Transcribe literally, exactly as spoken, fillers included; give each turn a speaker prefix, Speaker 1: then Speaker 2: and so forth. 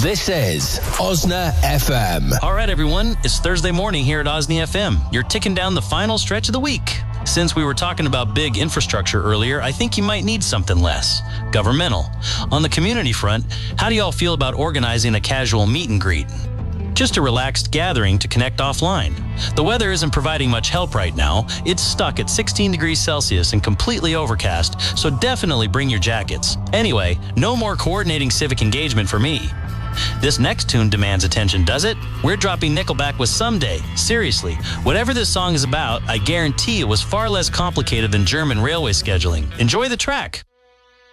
Speaker 1: This is Osna F M.
Speaker 2: All right, everyone. It's Thursday morning here at Osna F M. You're ticking down the final stretch of the week. Since we were talking about big infrastructure earlier, I think you might need something less governmental. On the community front, how do y'all feel about organizing a casual meet and greet? Just a relaxed gathering to connect offline. The weather isn't providing much help right now. It's stuck at sixteen degrees Celsius and completely overcast, so definitely bring your jackets. Anyway, no more coordinating civic engagement for me. This next tune demands attention, does it? We're dropping Nickelback with Someday. Seriously, whatever this song is about, I guarantee it was far less complicated than German railway scheduling. Enjoy the track.